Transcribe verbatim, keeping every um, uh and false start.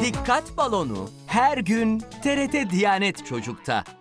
Dikkat balonu her gün T R T Diyanet Çocuk'ta.